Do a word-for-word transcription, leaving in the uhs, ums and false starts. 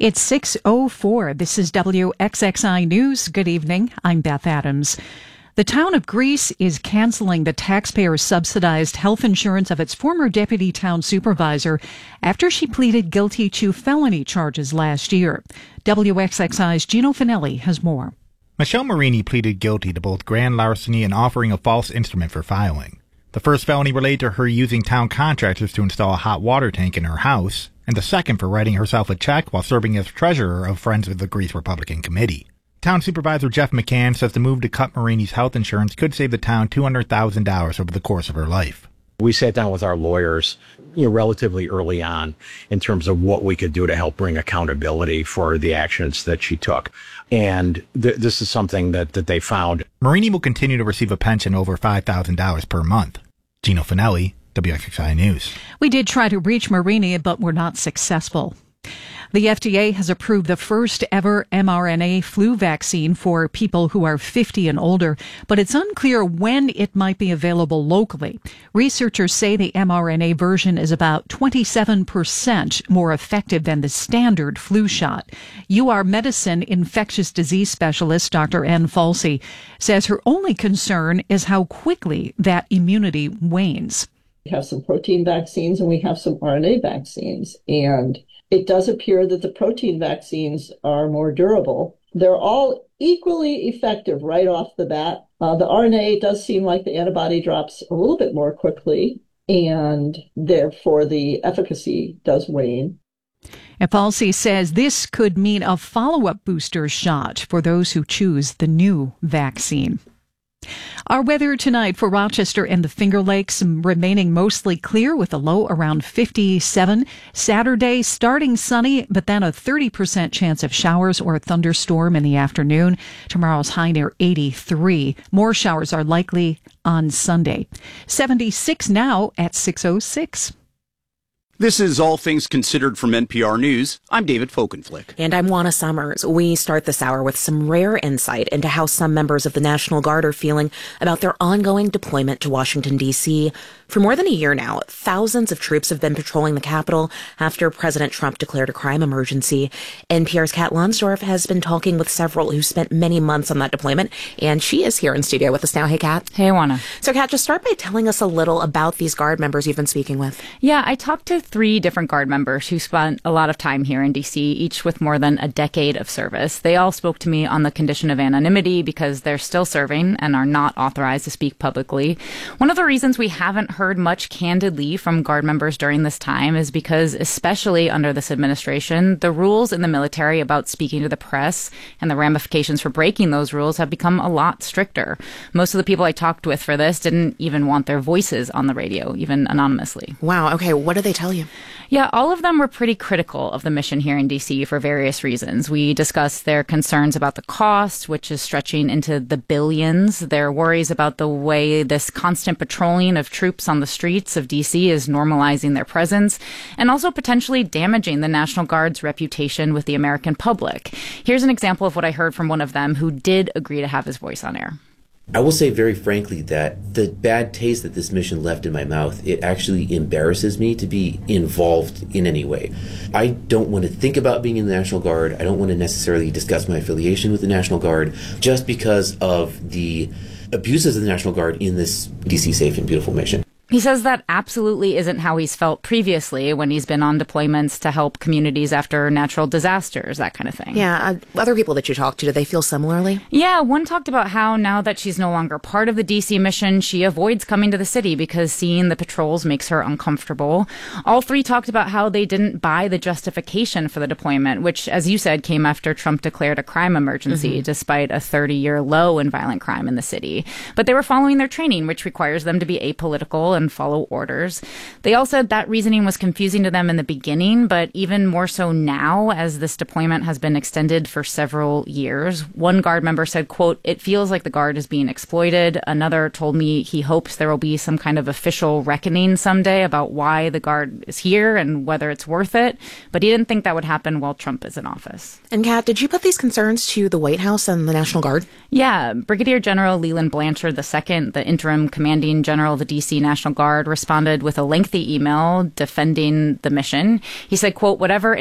It's six oh four. This is W X X I News. Good evening. I'm Beth Adams. The town of Greece is canceling the taxpayer-subsidized health insurance of its former deputy town supervisor after she pleaded guilty to felony charges last year. W X X I's Gino Finelli has more. Michelle Marini pleaded guilty to both grand larceny and offering a false instrument for filing. The first felony related to her using town contractors to install a hot water tank in her house, and the second for writing herself a check while serving as treasurer of Friends of the Greece Republican Committee. Town Supervisor Jeff McCann says the move to cut Marini's health insurance could save the town two hundred thousand dollars over the course of her life. We sat down with our lawyers, you know, relatively early on in terms of what we could do to help bring accountability for the actions that she took. And th- this is something that, that they found. Marini will continue to receive a pension over five thousand dollars per month. Gino Finelli, W X X I News. We did try to reach Marini, but were not successful. The F D A has approved the first ever mRNA flu vaccine for people who are fifty and older, but it's unclear when it might be available locally. Researchers say the mRNA version is about twenty-seven percent more effective than the standard flu shot. U R Medicine infectious disease specialist Doctor Ann Falsey says her only concern is how quickly that immunity wanes. We have some protein vaccines and we have some R N A vaccines, and it does appear that the protein vaccines are more durable. They're all equally effective right off the bat. Uh, the R N A does seem like the antibody drops a little bit more quickly, and therefore the efficacy does wane. Falsey says this could mean a follow-up booster shot for those who choose the new vaccine. Our weather tonight for Rochester and the Finger Lakes remaining mostly clear with a low around fifty-seven. Saturday starting sunny, but then a thirty percent chance of showers or a thunderstorm in the afternoon. Tomorrow's high near eighty-three. More showers are likely on Sunday. seventy-six now at six oh six. This is All Things Considered from N P R News. I'm David Folkenflick. And I'm Juana Summers. We start this hour with some rare insight into how some members of the National Guard are feeling about their ongoing deployment to Washington, D C. For more than a year now, thousands of troops have been patrolling the Capitol after President Trump declared a crime emergency. N P R's Kat Lonsdorf has been talking with several who spent many months on that deployment, and she is here in studio with us now. Hey, Kat. Hey, Juana. So, Kat, just start by telling us a little about these Guard members you've been speaking with. Yeah, I talked to three different Guard members who spent a lot of time here in D C, each with more than a decade of service. They all spoke to me on the condition of anonymity because they're still serving and are not authorized to speak publicly. One of the reasons we haven't heard much candidly from Guard members during this time is because, especially under this administration, the rules in the military about speaking to the press and the ramifications for breaking those rules have become a lot stricter. Most of the people I talked with for this didn't even want their voices on the radio, even anonymously. Wow. Okay. What did they tell you? Yeah, all of them were pretty critical of the mission here in D C for various reasons. We discussed their concerns about the cost, which is stretching into the billions, their worries about the way this constant patrolling of troops on the streets of D C is normalizing their presence, and also potentially damaging the National Guard's reputation with the American public. Here's an example of what I heard from one of them who did agree to have his voice on air. I will say very frankly that the bad taste that this mission left in my mouth, it actually embarrasses me to be involved in any way. I don't want to think about being in the National Guard. I don't want to necessarily discuss my affiliation with the National Guard just because of the abuses of the National Guard in this D C safe and beautiful mission. He says that absolutely isn't how he's felt previously when he's been on deployments to help communities after natural disasters, that kind of thing. Yeah. Uh, other people that you talked to, do they feel similarly? Yeah. One talked about how now that she's no longer part of the D C mission, she avoids coming to the city because seeing the patrols makes her uncomfortable. All three talked about how they didn't buy the justification for the deployment, which, as you said, came after Trump declared a crime emergency, mm-hmm. despite a thirty-year low in violent crime in the city. But they were following their training, which requires them to be apolitical and follow orders. They all said that reasoning was confusing to them in the beginning, but even more so now as this deployment has been extended for several years. One Guard member said, quote, "It feels like the Guard is being exploited." Another told me he hopes there will be some kind of official reckoning someday about why the Guard is here and whether it's worth it, but he didn't think that would happen while Trump is in office. And Kat, did you put these concerns to the White House and the National Guard? Yeah, Brigadier General Leland Blanchard the second, the interim commanding general of the D C National Guard, responded with a lengthy email defending the mission. He said, quote, "Whatever